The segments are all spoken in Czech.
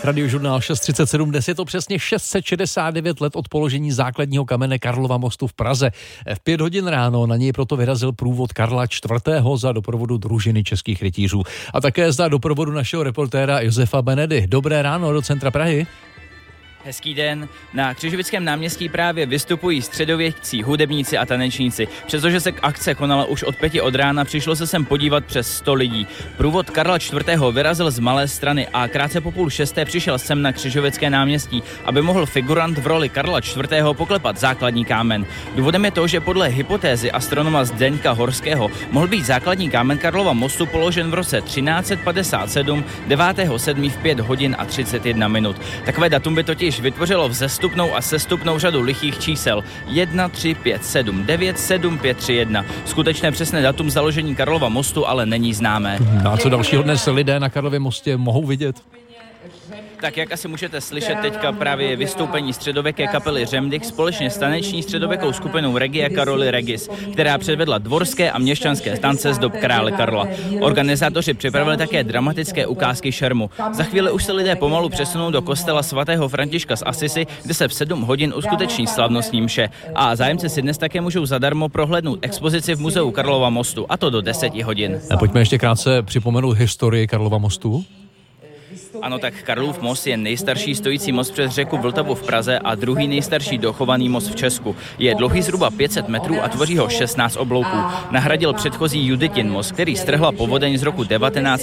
Radiožurnál 637, dnes je to přesně 669 let od položení základního kamene Karlova mostu v Praze. V 5 hodin ráno na něj proto vyrazil průvod Karla IV. Za doprovodu družiny českých rytířů. A také za doprovodu našeho reportéra Josefa Benedy. Dobré ráno do centra Prahy. Hezký den. Na Křižovickém náměstí právě vystupují středověcí hudebníci a tanečníci. Přestože se akce konala už od 5 od rána, přišlo se sem podívat přes 100 lidí. Průvod Karla IV. Vyrazil z Malé Strany a krátce po 5:30 přišel sem na Křižovické náměstí, aby mohl figurant v roli Karla IV. Poklepat základní kámen. Důvodem je to, že podle hypotézy astronoma Zdeňka Horského mohl být základní kámen Karlova mostu položen v roce 1357, 9.7. v 5 hodin a 31 minut. Takové datum by totiž vytvořilo vzestupnou a sestupnou řadu lichých čísel 1, 3, 5, 7, 9, 7, 5, 3, 1. Skutečné přesné datum založení Karlova mostu ale není známé. A co dalšího dnes lidé na Karlově mostě mohou vidět? Tak jak asi můžete slyšet teďka právě vystoupení středověké kapely Řemdych společně s taneční středověkou skupinou Regia Karoli Regis, která předvedla dvorské a měšťanské tance z dob krále Karla. Organizátoři připravili také dramatické ukázky šermu. Za chvíli už se lidé pomalu přesunou do kostela svatého Františka z Asisi, kde se v 7 hodin uskuteční slavnostní mše. A zájemci si dnes také můžou zadarmo prohlédnout expozici v muzeu Karlova mostu, a to do 10 hodin. A pojďme ještě krátce připomenout historii Karlova mostu. Ano, tak Karlův most je nejstarší stojící most přes řeku Vltavu v Praze a druhý nejstarší dochovaný most v Česku. Je dlouhý zhruba 500 metrů a tvoří ho 16 oblouků. Nahradil předchozí Juditin most, který strhla povodeň z roku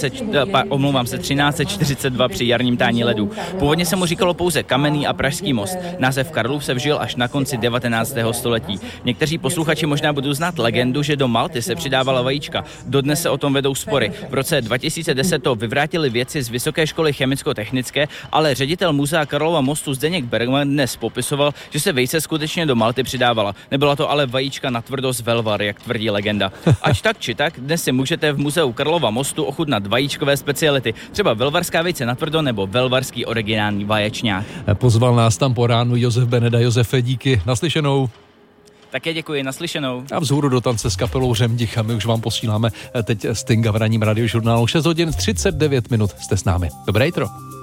1342 při jarním tání ledu. Původně se mu říkalo pouze Kamenný a Pražský most. Název Karlův se vžil až na konci 19. století. Někteří posluchači možná budou znát legendu, že do Malty se přidávala vajíčka. Dodnes se o tom vedou spory. V roce 2010 to vyvrátili vědci z Vysoké školy chemicko-technické, ale ředitel muzea Karlova mostu Zdeněk Bergman dnes popisoval, že se vejce skutečně do Malty přidávala. Nebyla to ale vajíčka natvrdo z Velvar, jak tvrdí legenda. Ať tak či tak, dnes si můžete v muzeu Karlova mostu ochutnat vajíčkové speciality, třeba velvarská vejce natvrdo nebo velvarský originální vaječňák. Pozval nás tam po ránu Josef Beneda. Josefe, díky, naslyšenou. Také děkuji, naslyšenou. A vzhůru do tance s kapelou Řemdich a my už vám posíláme teď Stinga v ranním radiožurnálu. 6 hodin 39 minut jste s námi. Dobré jitro.